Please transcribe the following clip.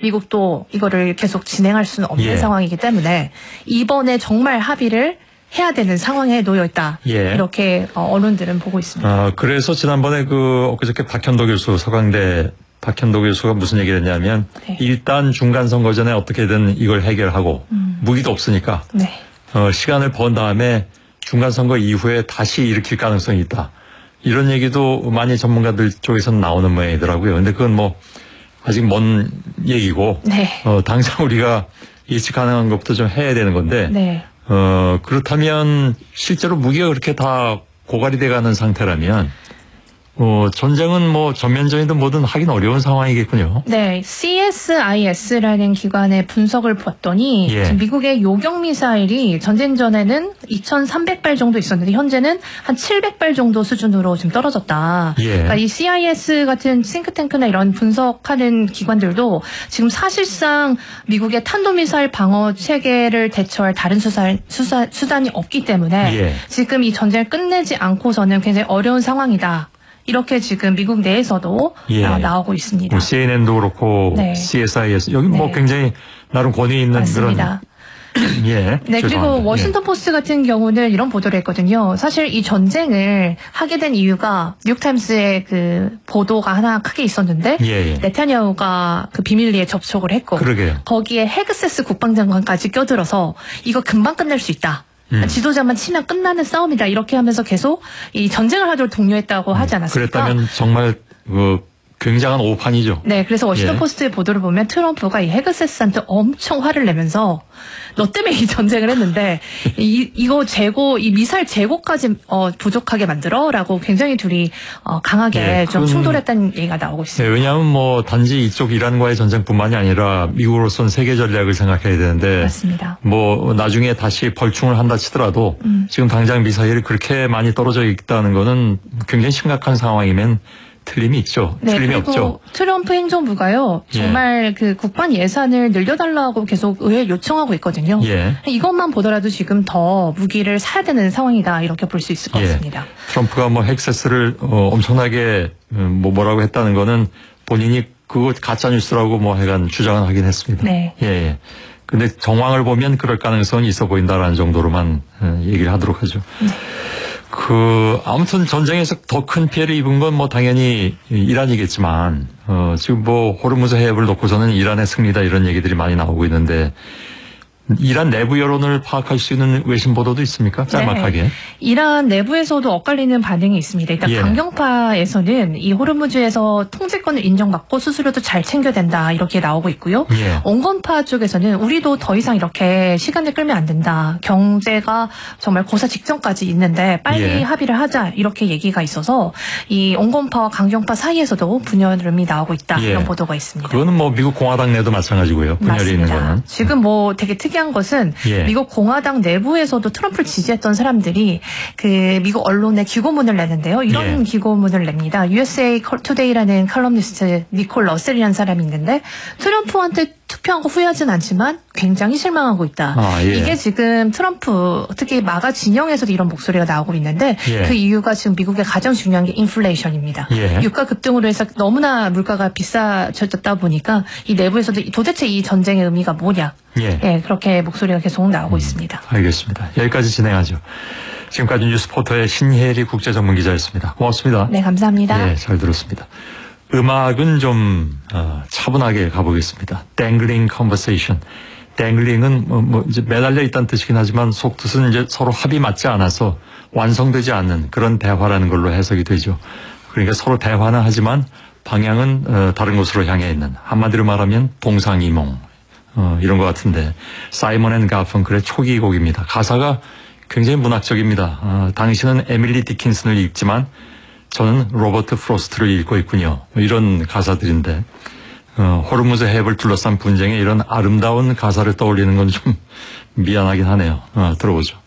미국도 이거를 계속 진행할 수는 없는 상황이기 때문에 이번에 정말 합의를 해야 되는 상황에 놓여 있다. 이렇게 언론들은 보고 있습니다. 그래서 지난번에 엊그저께 박현도 교수, 서강대 박현도 교수가 무슨 얘기를 했냐면 일단 중간선거 전에 어떻게든 이걸 해결하고 무기도 없으니까 시간을 번 다음에 중간선거 이후에 다시 일으킬 가능성이 있다. 이런 얘기도 많이 전문가들 쪽에서는 나오는 모양이더라고요. 근데 그건 뭐 아직 먼 얘기고 당장 우리가 예측 가능한 것부터 좀 해야 되는 건데 그렇다면 실제로 무기가 그렇게 다 고갈이 돼가는 상태라면 전쟁은 뭐 전면전이든 뭐든 하긴 어려운 상황이겠군요. 네, CSIS라는 기관의 분석을 봤더니 지금 미국의 요격 미사일이 전쟁 전에는 2,300발 정도 있었는데 현재는 한 700발 정도 수준으로 지금 떨어졌다. 그러니까 이 CIS 같은 싱크탱크나 이런 분석하는 기관들도 지금 사실상 미국의 탄도미사일 방어 체계를 대처할 다른 수단이 없기 때문에 지금 이 전쟁을 끝내지 않고서는 굉장히 어려운 상황이다. 이렇게 지금 미국 내에서도 나오고 있습니다. CNN도 그렇고 CSIS 여기 뭐 굉장히 나름 권위 있는 맞습니다. 그런 그리고 워싱턴 포스트 같은 경우는 이런 보도를 했거든요. 사실 이 전쟁을 하게 된 이유가 뉴욕타임스의 그 보도가 하나 크게 있었는데 네타냐후가 그 비밀리에 접촉을 했고 거기에 헤그세스 국방장관까지 껴들어서 이거 금방 끝낼 수 있다. 지도자만 치면 끝나는 싸움이다. 이렇게 하면서 계속 이 전쟁을 하도록 독려했다고 하지 않았습니까? 그랬다면 정말 굉장한 오판이죠. 네, 그래서 워싱턴 포스트의 보도를 보면 트럼프가 이 헤그세스한테 엄청 화를 내면서 너 때문에 이 전쟁을 했는데 이거 재고 이 미사일 재고까지 부족하게 만들어라고 굉장히 둘이 강하게 좀 충돌했다는 얘기가 나오고 있습니다. 왜냐하면 뭐 단지 이쪽 이란과의 전쟁뿐만이 아니라 미국으로서는 세계 전략을 생각해야 되는데 맞습니다. 뭐 나중에 다시 벌충을 한다 치더라도 지금 당장 미사일이 그렇게 많이 떨어져 있다는 거는 굉장히 심각한 상황이면 틀림이 있죠. 틀림이 없죠. 트럼프 행정부가요. 정말 그 국방 예산을 늘려달라고 계속 의회에 요청하고 있거든요. 이것만 보더라도 지금 더 무기를 사야 되는 상황이다. 이렇게 볼 수 있을 것 같습니다. 트럼프가 뭐 핵세스를 엄청나게 뭐라고 했다는 거는 본인이 그거 가짜 뉴스라고 뭐 해간 주장은 하긴 했습니다. 근데 정황을 보면 그럴 가능성이 있어 보인다라는 정도로만 얘기를 하도록 하죠. 아무튼 전쟁에서 더 큰 피해를 입은 건 뭐 당연히 이란이겠지만, 지금 뭐 호르무즈 해협을 놓고서는 이란의 승리다 이런 얘기들이 많이 나오고 있는데, 이란 내부 여론을 파악할 수 있는 외신 보도도 있습니까? 짤막하게. 이란 내부에서도 엇갈리는 반응이 있습니다. 일단 강경파에서는 이 호르무즈에서 통제권을 인정받고 수수료도 잘 챙겨야 된다 이렇게 나오고 있고요. 온건파 쪽에서는 우리도 더 이상 이렇게 시간을 끌면 안 된다. 경제가 정말 고사 직전까지 있는데 빨리 합의를 하자 이렇게 얘기가 있어서 이 온건파와 강경파 사이에서도 분열음이 나오고 있다 이런 보도가 있습니다. 그거는 뭐 미국 공화당 내도 마찬가지고요. 분열이 있는 거는. 지금 뭐 되게 특이한 것은 미국 공화당 내부에서도 트럼프를 지지했던 사람들이 그 미국 언론에 기고문을 내는데요. 이런 기고문을 냅니다. USA Today라는 칼럼니스트 니콜 러셀이라는 사람이 있는데 트럼프한테 투표한 거 후회하진 않지만 굉장히 실망하고 있다. 이게 지금 트럼프 특히 마가 진영에서도 이런 목소리가 나오고 있는데 그 이유가 지금 미국의 가장 중요한 게 인플레이션입니다. 유가 급등으로 해서 너무나 물가가 비싸졌다 보니까 이 내부에서도 도대체 이 전쟁의 의미가 뭐냐. 그렇게 목소리가 계속 나오고 있습니다. 알겠습니다. 여기까지 진행하죠. 지금까지 뉴스포터의 신혜리 국제전문기자였습니다. 고맙습니다. 네, 감사합니다. 잘 들었습니다. 음악은 좀 차분하게 가보겠습니다. Dangling Conversation. Dangling은 이제 매달려 있다는 뜻이긴 하지만 속뜻은 이제 서로 합이 맞지 않아서 완성되지 않는 그런 대화라는 걸로 해석이 되죠. 그러니까 서로 대화는 하지만 방향은 다른 곳으로 향해 있는, 한마디로 말하면 동상이몽 이런 것 같은데, 사이먼 앤 가펑클의 초기 곡입니다. 가사가 굉장히 문학적입니다. 당신은 에밀리 디킨슨을 읽지만 저는 로버트 프로스트를 읽고 있군요. 이런 가사들인데, 호르무즈 해협을 둘러싼 분쟁에 이런 아름다운 가사를 떠올리는 건 좀 미안하긴 하네요. 들어보죠.